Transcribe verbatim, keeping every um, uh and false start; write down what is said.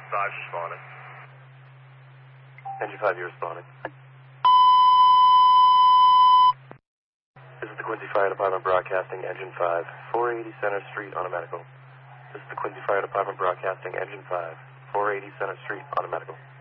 five responding. Engine five, you're responding. This is the Quincy Fire Department broadcasting, Engine five, four eighty Center Street, on a medical. This is the Quincy Fire Department broadcasting, Engine five, four eighty Center Street, on a medical.